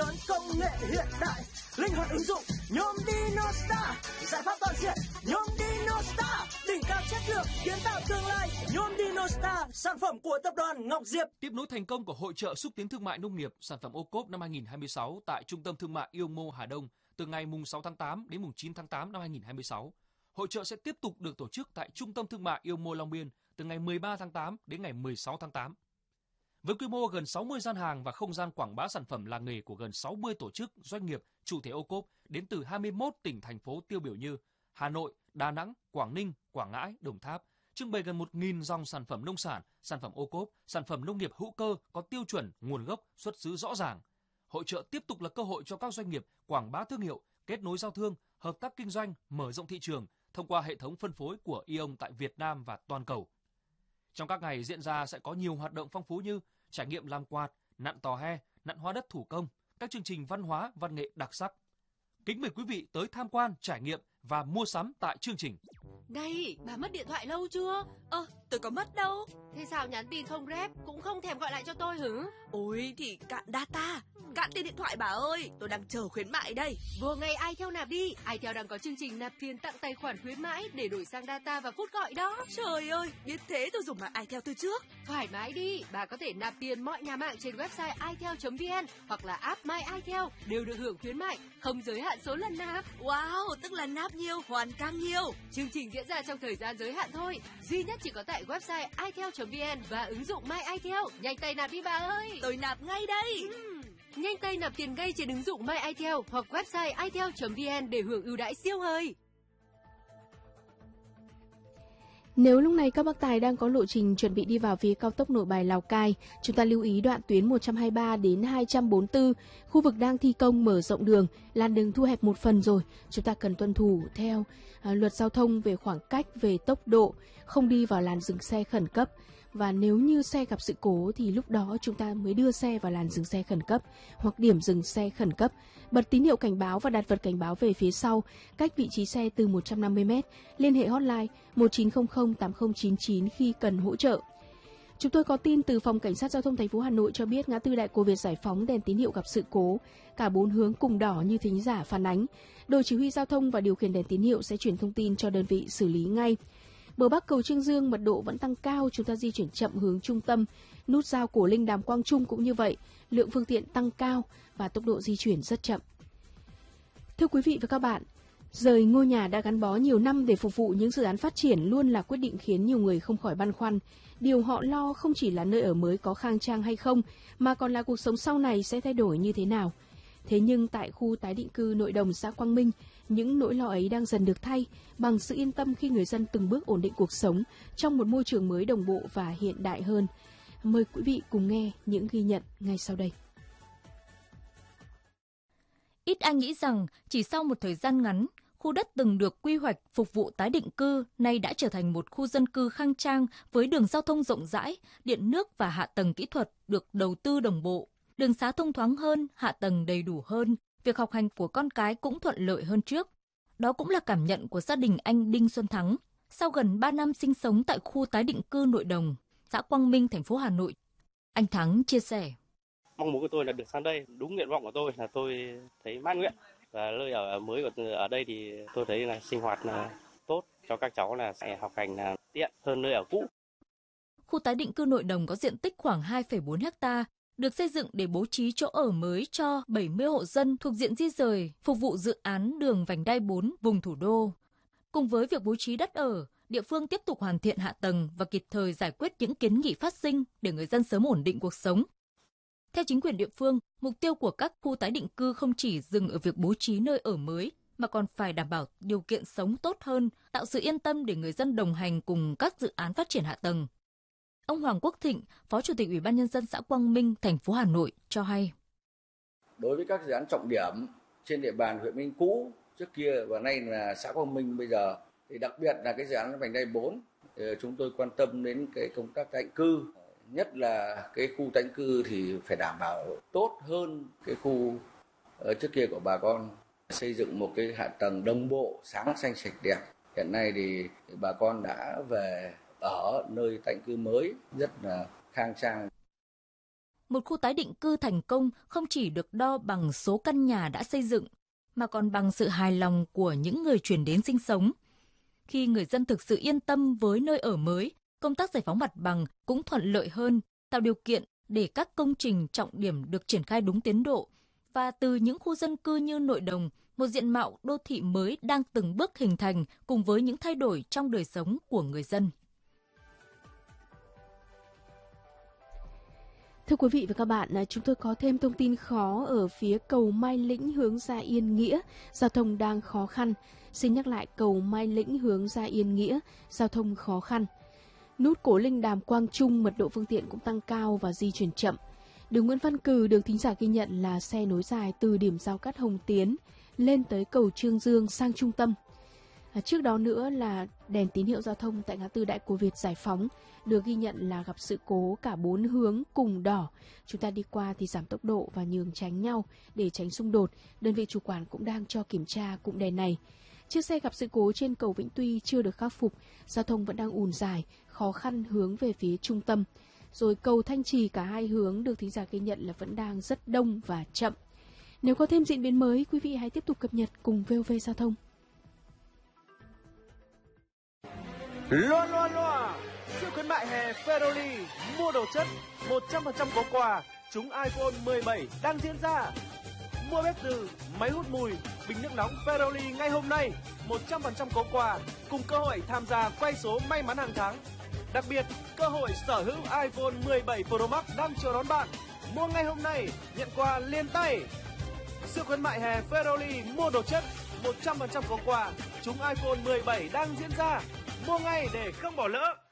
đón công nghệ hiện đại, linh hoạt ứng dụng nhôm DinoStar, giải pháp toàn diện nhôm DinoStar, đỉnh cao chất lượng kiến tạo tương lai. Nhôm DinoStar, sản phẩm của tập đoàn Ngọc Diệp. Tiếp nối thành công của hội chợ xúc tiến thương mại nông nghiệp sản phẩm ô cốp năm 2026 tại Trung tâm Thương mại Yêu Mô Hà Đông từ ngày 6 tháng 8 đến 9 tháng 8 năm 2026. Hội chợ sẽ tiếp tục được tổ chức tại Trung tâm Thương mại Yêu Mô Long Biên từ ngày 13 tháng 8 đến ngày 16 tháng 8. Với quy mô gần 60 gian hàng và không gian quảng bá sản phẩm làng nghề của gần 60 tổ chức, doanh nghiệp, chủ thể ô cốp đến từ 21 tỉnh, thành phố tiêu biểu như Hà Nội, Đà Nẵng, Quảng Ninh, Quảng Ngãi, Đồng Tháp, trưng bày gần 1.000 dòng sản phẩm nông sản, sản phẩm ô cốp, sản phẩm nông nghiệp hữu cơ có tiêu chuẩn, nguồn gốc, xuất xứ rõ ràng. Hội chợ tiếp tục là cơ hội cho các doanh nghiệp quảng bá thương hiệu, kết nối giao thương, hợp tác kinh doanh, mở rộng thị trường thông qua hệ thống phân phối của Aeon tại Việt Nam và toàn cầu. Trong các ngày diễn ra sẽ có nhiều hoạt động phong phú như trải nghiệm làm quạt, nặn tò he, nặn hóa đất thủ công, các chương trình văn hóa, văn nghệ đặc sắc. Kính mời quý vị tới tham quan, trải nghiệm và mua sắm tại chương trình. Này, bà mất điện thoại lâu chưa? Tôi có mất đâu. Thế sao nhắn tin không rep, cũng không thèm gọi lại cho tôi hử? Ôi thì cạn data, cạn tiền điện thoại bà ơi, tôi đang chờ khuyến mại đây. Vừa ngày iTel nạp đi, iTel đang có chương trình nạp tiền tặng tài khoản khuyến mãi để đổi sang data và phút gọi đó. Trời ơi, biết thế tôi dùng mạng iTel từ trước. Thoải mái đi, bà có thể nạp tiền mọi nhà mạng trên website itel.vn hoặc là app My iTel đều được hưởng khuyến mại, không giới hạn số lần nạp. Wow, tức là nạp nhiều, hoàn càng nhiều. Chương trình diễn ra trong thời gian giới hạn thôi, duy nhất chỉ có tại website itel.vn và ứng dụng My iTel. Nhanh tay nạp đi bà ơi. Tôi nạp ngay đây. Nhanh tay nạp tiền ngay trên ứng dụng My iTel hoặc website itel.vn để hưởng ưu đãi siêu hời. Nếu lúc này các bác tài đang có lộ trình chuẩn bị đi vào phía cao tốc Nội Bài Lào Cai, chúng ta lưu ý đoạn tuyến 123 đến 244, khu vực đang thi công mở rộng đường, làn đường thu hẹp một phần rồi. Chúng ta cần tuân thủ theo luật giao thông về khoảng cách, về tốc độ, không đi vào làn dừng xe khẩn cấp. Và nếu như xe gặp sự cố thì lúc đó chúng ta mới đưa xe vào làn dừng xe khẩn cấp hoặc điểm dừng xe khẩn cấp. Bật tín hiệu cảnh báo và đặt vật cảnh báo về phía sau, cách vị trí xe từ 150m. Liên hệ hotline 1900 8099 khi cần hỗ trợ. Chúng tôi có tin từ Phòng Cảnh sát Giao thông thành phố Hà Nội cho biết ngã tư Đại Cổ Việt Giải Phóng đèn tín hiệu gặp sự cố, cả 4 hướng cùng đỏ như thính giả phản ánh. Đội chỉ huy giao thông và điều khiển đèn tín hiệu sẽ chuyển thông tin cho đơn vị xử lý ngay. Bờ Bắc cầu Trương Dương mật độ vẫn tăng cao, chúng ta di chuyển chậm hướng trung tâm. Nút giao Cổ Linh Đàm Quang Trung cũng như vậy, lượng phương tiện tăng cao và tốc độ di chuyển rất chậm. Thưa quý vị và các bạn, rời ngôi nhà đã gắn bó nhiều năm để phục vụ những dự án phát triển luôn là quyết định khiến nhiều người không khỏi băn khoăn. Điều họ lo không chỉ là nơi ở mới có khang trang hay không, mà còn là cuộc sống sau này sẽ thay đổi như thế nào. Thế nhưng tại khu tái định cư Nội Đồng, xã Quang Minh, những nỗi lo ấy đang dần được thay bằng sự yên tâm khi người dân từng bước ổn định cuộc sống trong một môi trường mới đồng bộ và hiện đại hơn. Mời quý vị cùng nghe những ghi nhận ngay sau đây. Ít ai nghĩ rằng chỉ sau một thời gian ngắn, khu đất từng được quy hoạch phục vụ tái định cư nay đã trở thành một khu dân cư khang trang với đường giao thông rộng rãi, điện nước và hạ tầng kỹ thuật được đầu tư đồng bộ. Đường xá thông thoáng hơn, hạ tầng đầy đủ hơn, việc học hành của con cái cũng thuận lợi hơn trước. Đó cũng là cảm nhận của gia đình anh Đinh Xuân Thắng. Sau gần 3 năm sinh sống tại khu tái định cư Nội Đồng, xã Quang Minh, thành phố Hà Nội, anh Thắng chia sẻ. Mong muốn của tôi là được sang đây, đúng nguyện vọng của tôi là tôi thấy mãn nguyện. Và nơi ở mới ở đây thì tôi thấy là sinh hoạt là tốt cho các cháu, là sẽ học hành là tiện hơn nơi ở cũ. Khu tái định cư Nội Đồng có diện tích khoảng 2,4 ha, được xây dựng để bố trí chỗ ở mới cho 70 hộ dân thuộc diện di rời, phục vụ dự án đường vành đai 4 vùng thủ đô. Cùng với việc bố trí đất ở, địa phương tiếp tục hoàn thiện hạ tầng và kịp thời giải quyết những kiến nghị phát sinh để người dân sớm ổn định cuộc sống. Theo chính quyền địa phương, mục tiêu của các khu tái định cư không chỉ dừng ở việc bố trí nơi ở mới, mà còn phải đảm bảo điều kiện sống tốt hơn, tạo sự yên tâm để người dân đồng hành cùng các dự án phát triển hạ tầng. Ông Hoàng Quốc Thịnh, Phó Chủ tịch Ủy ban Nhân dân xã Quang Minh, thành phố Hà Nội cho hay. Đối với các dự án trọng điểm trên địa bàn huyện Minh cũ trước kia và nay là xã Quang Minh bây giờ, thì đặc biệt là cái dự án vành đai 4, chúng tôi quan tâm đến cái công tác tái định cư, nhất là cái khu tái định cư thì phải đảm bảo tốt hơn cái khu trước kia của bà con, xây dựng một cái hạ tầng đồng bộ, sáng xanh sạch đẹp. Hiện nay thì bà con đã về ở nơi tái định cư mới rất là khang trang. Một khu tái định cư thành công không chỉ được đo bằng số căn nhà đã xây dựng, mà còn bằng sự hài lòng của những người chuyển đến sinh sống. Khi người dân thực sự yên tâm với nơi ở mới, công tác giải phóng mặt bằng cũng thuận lợi hơn, tạo điều kiện để các công trình trọng điểm được triển khai đúng tiến độ. Và từ những khu dân cư như Nội Đồng, một diện mạo đô thị mới đang từng bước hình thành cùng với những thay đổi trong đời sống của người dân. Thưa quý vị và các bạn, chúng tôi có thêm thông tin khó ở phía cầu Mai Lĩnh hướng ra Yên Nghĩa, giao thông đang khó khăn. Xin nhắc lại, cầu Mai Lĩnh hướng ra Yên Nghĩa, giao thông khó khăn. Nút Cổ Linh Đàm Quang Trung, mật độ phương tiện cũng tăng cao và di chuyển chậm. Đường Nguyễn Văn Cừ được thính giả ghi nhận là xe nối dài từ điểm giao cắt Hồng Tiến lên tới cầu Trương Dương sang trung tâm. Trước đó nữa là đèn tín hiệu giao thông tại ngã tư Đại Cổ Việt Giải Phóng được ghi nhận là gặp sự cố cả 4 hướng cùng đỏ. Chúng ta đi qua thì giảm tốc độ và nhường tránh nhau để tránh xung đột. Đơn vị chủ quản cũng đang cho kiểm tra cụm đèn này. Chiếc xe gặp sự cố trên cầu Vĩnh Tuy chưa được khắc phục, giao thông vẫn đang ùn dài, khó khăn hướng về phía trung tâm. Rồi cầu Thanh Trì cả hai hướng được thính giả ghi nhận là vẫn đang rất đông và chậm. Nếu có thêm diễn biến mới, quý vị hãy tiếp tục cập nhật cùng VOV Giao thông. Loa loa loa, siêu khuyến mại hè Ferroli, mua đồ chất 100% có quà, trúng iPhone 17 đang diễn ra. Mua bếp từ, máy hút mùi, bình nước nóng Ferroli ngay hôm nay, 100% có quà, cùng cơ hội tham gia quay số may mắn hàng tháng. Đặc biệt, cơ hội sở hữu iPhone 17 Pro Max đang chờ đón bạn. Mua ngay hôm nay, nhận quà liền tay. Siêu khuyến mại hè Ferroli, mua đồ chất 100% có quà, trúng iPhone 17 đang diễn ra. Mua ngay để không bỏ lỡ.